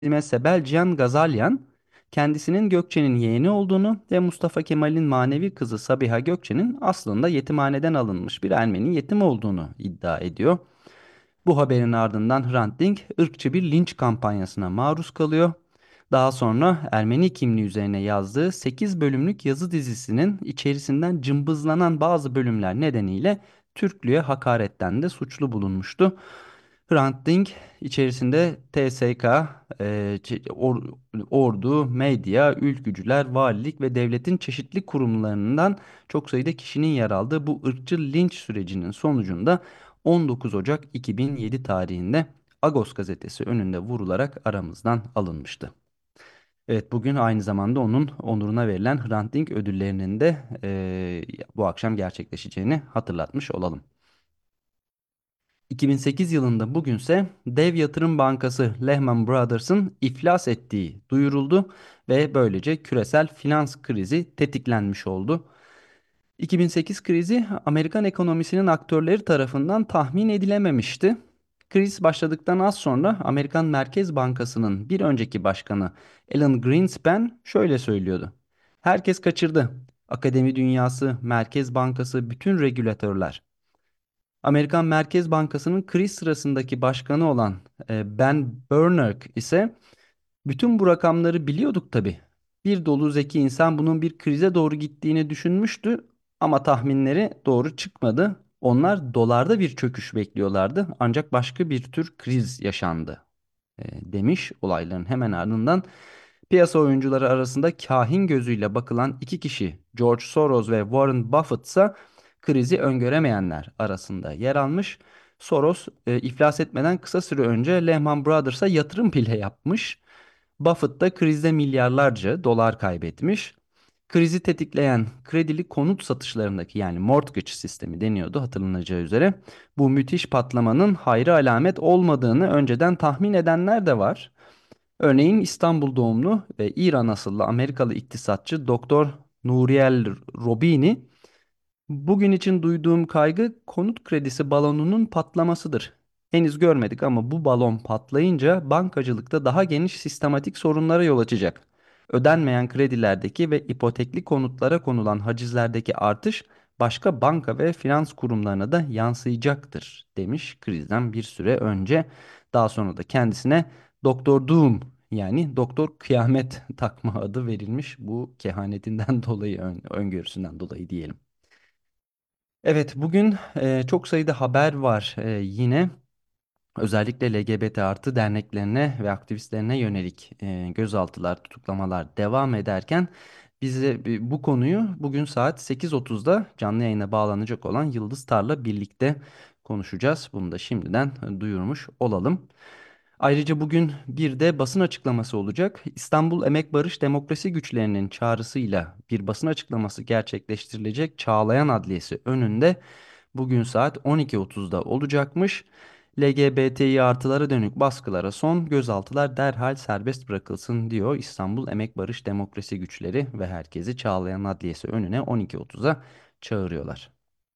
Sebelcihan Gazalyan, kendisinin Gökçe'nin yeğeni olduğunu ve Mustafa Kemal'in manevi kızı Sabiha Gökçe'nin aslında yetimhaneden alınmış bir Ermeni yetim olduğunu iddia ediyor. Bu haberin ardından Hrant Dink ırkçı bir linç kampanyasına maruz kalıyor. Daha sonra Ermeni kimliği üzerine yazdığı 8 bölümlük yazı dizisinin içerisinden cımbızlanan bazı bölümler nedeniyle Türklüğe hakaretten de suçlu bulunmuştu. Hrant Dink içerisinde TSK, ordu, medya, ülkücüler, valilik ve devletin çeşitli kurumlarından çok sayıda kişinin yer aldığı bu ırkçı linç sürecinin sonucunda 19 Ocak 2007 tarihinde Agos gazetesi önünde vurularak aramızdan alınmıştı. Evet, bugün aynı zamanda onun onuruna verilen Hrant Dink ödüllerinin de bu akşam gerçekleşeceğini hatırlatmış olalım. 2008 yılında bugünse dev yatırım bankası Lehman Brothers'ın iflas ettiği duyuruldu ve böylece küresel finans krizi tetiklenmiş oldu. 2008 krizi Amerikan ekonomisinin aktörleri tarafından tahmin edilememişti. Kriz başladıktan az sonra Amerikan Merkez Bankası'nın bir önceki başkanı Alan Greenspan şöyle söylüyordu: "Herkes kaçırdı. Akademi dünyası, Merkez Bankası, bütün regülatörler." Amerikan Merkez Bankası'nın kriz sırasındaki başkanı olan Ben Bernanke ise bütün bu rakamları biliyorduk tabii. Bir dolu zeki insan bunun bir krize doğru gittiğini düşünmüştü ama tahminleri doğru çıkmadı. Onlar dolarda bir çöküş bekliyorlardı ancak başka bir tür kriz yaşandı demiş. Olayların hemen ardından piyasa oyuncuları arasında kahin gözüyle bakılan iki kişi George Soros ve Warren Buffett ise krizi öngöremeyenler arasında yer almış. Soros iflas etmeden kısa süre önce Lehman Brothers'a yatırım bile yapmış. Buffett da krizde milyarlarca dolar kaybetmiş. Krizi tetikleyen kredili konut satışlarındaki, yani mortgage sistemi deniyordu hatırlanacağı üzere, bu müthiş patlamanın hayra alamet olmadığını önceden tahmin edenler de var. Örneğin İstanbul doğumlu ve İran asıllı Amerikalı iktisatçı Doktor Nouriel Roubini, "Bugün için duyduğum kaygı konut kredisi balonunun patlamasıdır. Henüz görmedik ama bu balon patlayınca bankacılıkta daha geniş sistematik sorunlara yol açacak. Ödenmeyen kredilerdeki ve ipotekli konutlara konulan hacizlerdeki artış başka banka ve finans kurumlarına da yansıyacaktır," demiş krizden bir süre önce. Daha sonra da kendisine Doktor Doom, yani Doktor Kıyamet takma adı verilmiş, bu kehanetinden dolayı, öngörüsünden dolayı diyelim. Evet, bugün çok sayıda haber var yine. Özellikle LGBT artı derneklerine ve aktivistlerine yönelik gözaltılar, tutuklamalar devam ederken bu konuyu bugün saat 8.30'da canlı yayına bağlanacak olan Yıldız Tar'la birlikte konuşacağız. Bunu da şimdiden duyurmuş olalım. Ayrıca bugün bir de basın açıklaması olacak. İstanbul Emek Barış Demokrasi Güçlerinin çağrısıyla bir basın açıklaması gerçekleştirilecek Çağlayan Adliyesi önünde bugün saat 12.30'da olacakmış. LGBTİ artılara dönük baskılara son, gözaltılar derhal serbest bırakılsın diyor İstanbul Emek Barış Demokrasi Güçleri ve herkesi Çağlayan Adliyesi önüne 12.30'a çağırıyorlar.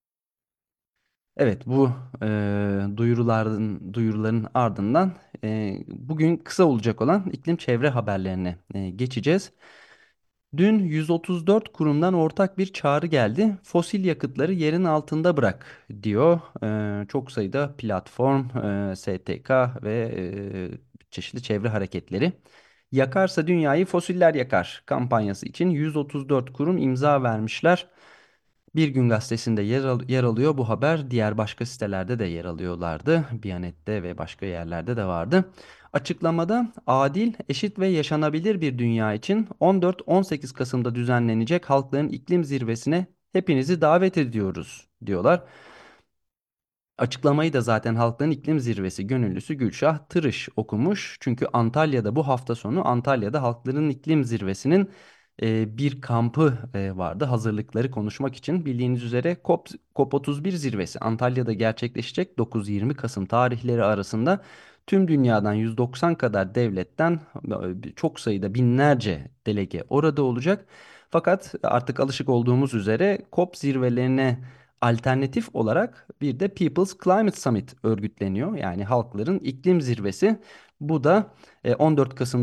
Evet, bu duyuruların ardından bugün kısa olacak olan iklim çevre haberlerine geçeceğiz. Dün 134 kurumdan ortak bir çağrı geldi. Fosil yakıtları yerin altında bırak diyor. Çok sayıda platform, STK ve çeşitli çevre hareketleri. Yakarsa dünyayı fosiller yakar kampanyası için 134 kurum imza vermişler. Bir Gün Gazetesi'nde yer alıyor bu haber. Diğer başka sitelerde de yer alıyorlardı. Biyanet'te ve başka yerlerde de vardı. Açıklamada adil, eşit ve yaşanabilir bir dünya için 14-18 Kasım'da düzenlenecek Halkların İklim Zirvesi'ne hepinizi davet ediyoruz diyorlar. Açıklamayı da zaten Halkların İklim Zirvesi gönüllüsü Gülşah Tırış okumuş. Çünkü Antalya'da bu hafta sonu Antalya'da Halkların İklim Zirvesi'nin bir kampı vardı. Hazırlıkları konuşmak için, bildiğiniz üzere COP31 zirvesi Antalya'da gerçekleşecek 9-20 Kasım tarihleri arasında tüm dünyadan 190 kadar devletten çok sayıda binlerce delege orada olacak. Fakat artık alışık olduğumuz üzere COP zirvelerine alternatif olarak bir de People's Climate Summit örgütleniyor. Yani halkların iklim zirvesi. Bu da 14 Kasım